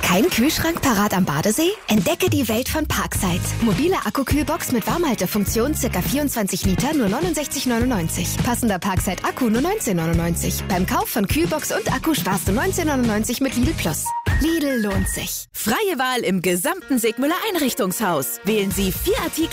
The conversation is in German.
Kein Kühlschrank parat am Badesee? Entdecke die Welt von Parkside. Mobile Akkukühlbox mit Warmhaltefunktion, ca. 24 Liter, nur 69,99. Passender Parkside-Akku nur 19,99. Beim Kauf von Kühlbox und Akku sparst du 19,99 mit Lidl Plus. Lidl lohnt sich. Freie Wahl im gesamten Sigmüller Einrichtungshaus. Wählen Sie 4 Artikel